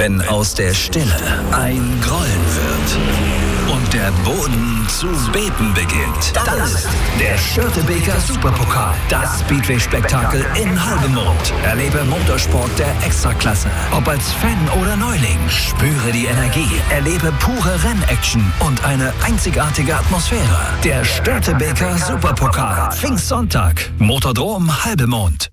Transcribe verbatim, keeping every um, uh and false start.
Wenn aus der Stille ein Grollen wird und der Boden zu beben beginnt, dann ist der Störtebeker Superpokal, das Speedway-Spektakel in Halbemond. Erlebe Motorsport der Extraklasse. Ob als Fan oder Neuling, spüre die Energie, erlebe pure Rennaction und eine einzigartige Atmosphäre. Der Störtebeker Superpokal, Pfingstsonntag, Motordrom Halbemond.